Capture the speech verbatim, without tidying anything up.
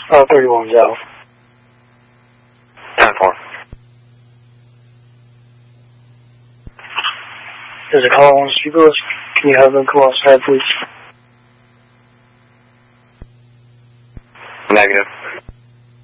Uh, thirty-one South. ten four. There's a caller on the speaker list. Can you have them come outside, please? Negative.